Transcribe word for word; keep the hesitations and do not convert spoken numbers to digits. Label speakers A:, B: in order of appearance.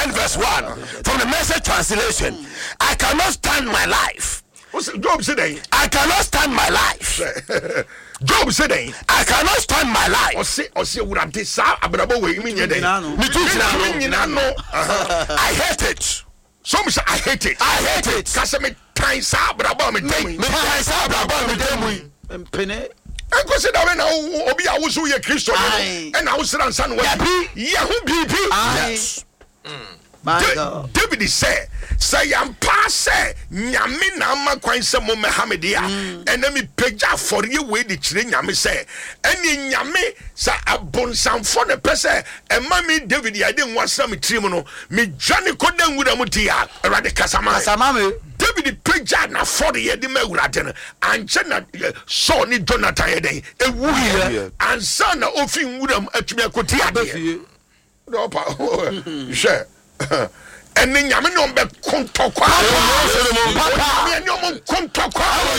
A: one verse one from the Message translation. I cannot stand my life.
B: Job said,
A: I cannot stand my life.
B: Job said,
A: I cannot stand my life.
B: Or say, or say, would I decide about way? Me too.
A: I hate it.
B: Some say I hate it.
A: I hate it.
B: Cause me time sa about me day.
A: Me time sa about me day.
C: Pene.
B: Enko say that when obi awusu ye Kristo and awusu ran san wa. Ya hu bibi.
A: Yes.
B: Da- David said, say I'm pass nyame na ma kwan se mo mehamedia and me peja for you we the chire nyame say eni nyame sa abonsamfo ne pese e ma me David ya de nwasam tirim no me dwane kodan wura mutia erade kasama
C: kasama me
B: David peja na for ye de ma wurade no anche na so ni Jonathan ye den ewu ye ansa na ofin wuram atumi akoti ade no pa she and then you know, be contacted.